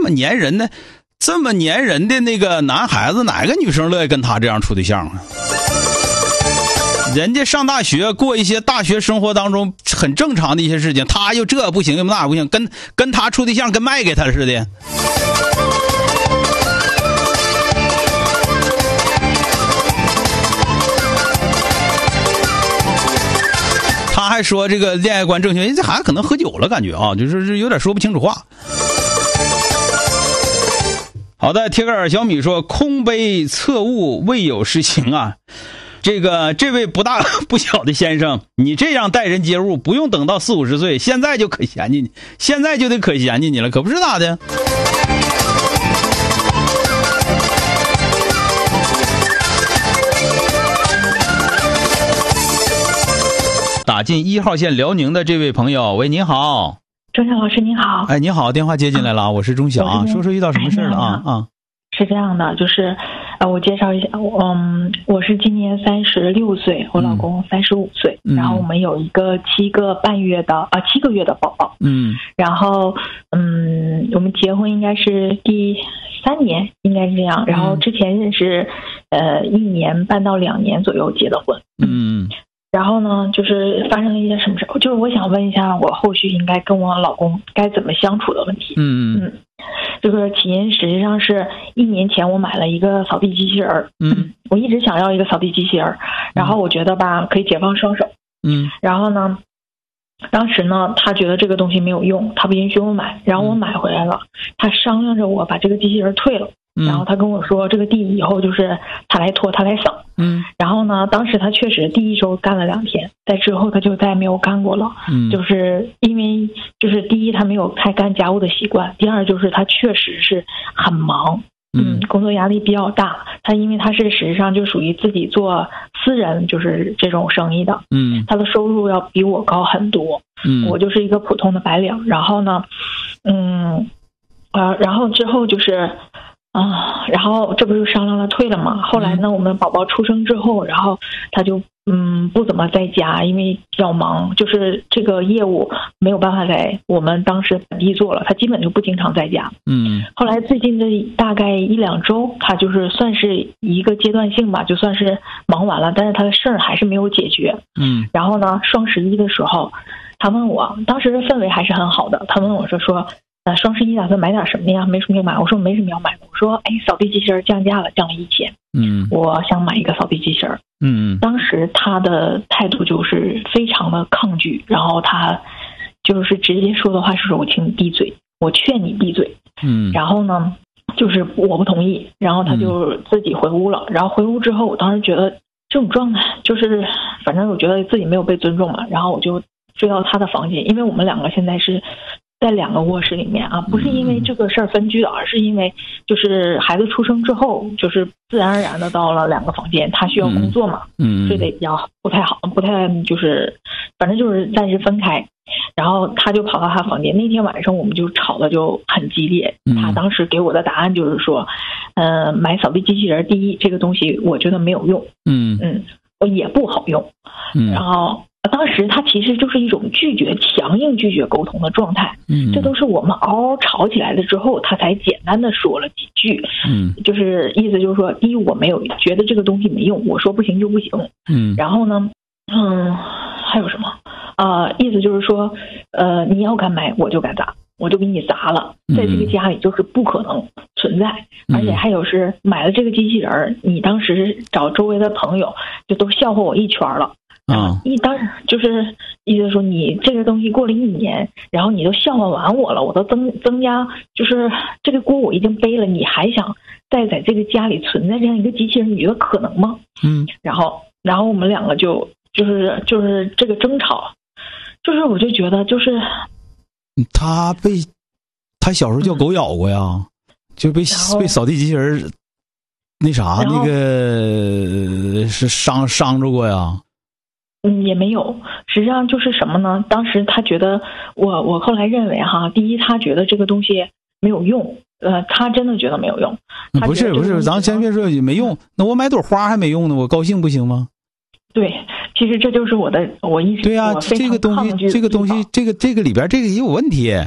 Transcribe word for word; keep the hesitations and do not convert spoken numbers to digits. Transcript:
么粘人的这么粘人的那个男孩子，哪个女生乐意跟他这样处对象啊？人家上大学过一些大学生活当中很正常的一些事情，他又这不行又那不行，跟跟他处对象跟卖给他似的。他还说这个恋爱观正确，这孩子可能喝酒了，感觉啊，就是有点说不清楚话。好的，贴个耳小米说空杯测物未有实情啊。这个这位不大不小的先生，你这样待人接物，不用等到四五十岁，现在就可嫌弃你，现在就得可嫌弃你了，可不是咋的。打进一号线辽宁的这位朋友，喂，您好。 钟晓老师您好。 哎，您好，电话接进来了，我是钟晓啊，说说遇到什么事了啊？啊， 是这样的，就是呃，我介绍一下，嗯，我是今年三十六岁，我老公三十五岁， 嗯， 然后我们有一个七个半月的啊、呃、七个月的宝宝， 嗯， 然后嗯，我们结婚应该是第三年，应该是这样，然后之前认识呃一年半到两年左右结的婚， 嗯。 然后呢，就是发生了一些什么事，就是我想问一下，我后续应该跟我老公该怎么相处的问题。 嗯嗯，这个起因实际上是一年前我买了一个扫地机器人，嗯，我一直想要一个扫地机器人，然后我觉得吧可以解放双手， 嗯， 然后呢，当时呢他觉得这个东西没有用，他不允许我买，然后我买回来了，他商量着我把这个机器人退了。然后他跟我说，这个地以后就是他来拖，他来扫。嗯，然后呢，当时他确实第一周干了两天，在之后他就再也没有干过了。嗯，就是因为就是第一他没有太干家务的习惯，第二就是他确实是很忙。嗯，工作压力比较大。他因为他是实际上就属于自己做私人就是这种生意的。嗯，他的收入要比我高很多。嗯，我就是一个普通的白领。然后呢，嗯，呃，然后之后就是。啊，然后这不是商量了退了吗？后来呢，我们宝宝出生之后，然后他就嗯不怎么在家，因为比较忙，就是这个业务没有办法在我们当时本地做了，他基本就不经常在家。嗯，后来最近这大概一两周，他就是算是一个阶段性吧，就算是忙完了，但是他的事儿还是没有解决。嗯，然后呢，双十一的时候，他问我，当时的氛围还是很好的，他问我说说。呃，双十一打算买点什么呀？没什么要买。我说没什么要买的。我说，哎，扫地机器人降价了，降了一千。嗯，我想买一个扫地机器人。嗯，当时他的态度就是非常的抗拒，然后他就是直接说的话是说：“我请你闭嘴，我劝你闭嘴。”嗯，然后呢，就是我不同意，然后他就自己回屋了。嗯、然后回屋之后，我当时觉得这种状态就是，反正我觉得自己没有被尊重嘛。然后我就追到他的房间，因为我们两个现在是。在两个卧室里面啊，不是因为这个事儿分居的，而是因为就是孩子出生之后，就是自然而然的到了两个房间，他需要工作嘛，嗯，睡得比较不太好，不太就是反正就是暂时分开，然后他就跑到他房间，那天晚上我们就吵得就很激烈，他当时给我的答案就是说，呃，买扫地机器人，第一这个东西我觉得没有用，嗯嗯，也不好用，嗯，然后。当时他其实就是一种拒绝、强硬拒绝沟通的状态，嗯，这都是我们嗷嗷吵起来了之后，他才简单的说了几句，嗯，就是意思就是说，第一我没有觉得这个东西没用，我说不行就不行，嗯，然后呢，嗯，还有什么？呃，意思就是说，呃，你要敢买我就敢砸，我就给你砸了，在这个家里就是不可能存在，而且还有是买了这个机器人，你当时找周围的朋友就都笑话我一圈了。啊，一当然就是意思说你这个东西过了一年，然后你都笑话完我了，我都增增加，就是这个锅我已经背了，你还想再在这个家里存在这样一个机器人，你觉得可能吗？嗯，然后然后我们两个就就是就是这个争吵，就是我就觉得就是他被他小时候叫狗咬过呀，嗯、就被被扫地机器人那啥那个是伤伤着过呀。 嗯，也没有。实际上就是什么呢？当时他觉得我，我后来认为哈，第一，他觉得这个东西没有用，呃，他真的觉得没有用。 不是不是，咱先别说没用，那我买朵花还没用呢，我高兴不行吗？ 对，其实这就是我的，我一直对啊，这个东西，这个东西，这个这个里边这个也有问题。